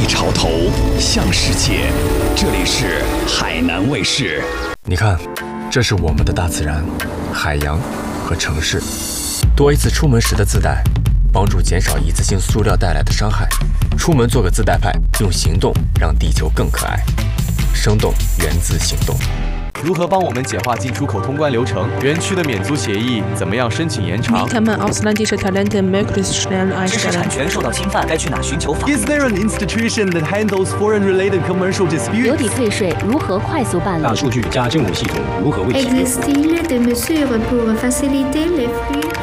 潮头，向世界。这里是海南卫视。 你看，这是我们的大自然、海洋和城市。多一次出门时的自带，帮助减少一次性塑料带来的伤害。出门做个自带派，用行动让地球更可爱。生动源自行动。 如何帮我们简化进出口通关流程？园区的免租协议怎么样申请延长？ Wie kann man ausländische Talente möglichst schnell 知识 einstellen? 产权受到侵犯，该去哪寻求法？ Is there an institution that handles foreign-related commercial 留 disputes? 抵退税如何快速办理？ 大数据加政务系统如何为其 Existe-t-il des mesures pour faciliter les flux